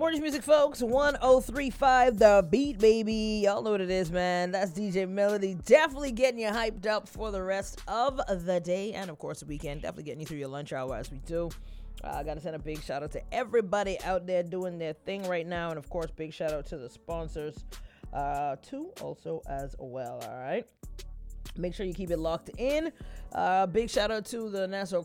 Orange Music, folks. 1035 The Beat, baby. Y'all know what it is, man. That's DJ Melody. Definitely getting you hyped up for the rest of the day and, of course, the weekend. Definitely getting you through your lunch hour as we do. I got to send a big shout out to everybody out there doing their thing right now. And, of course, big shout out to the sponsors, too, also as well. All right. Make sure you keep it locked in. Big shout out to the Nassau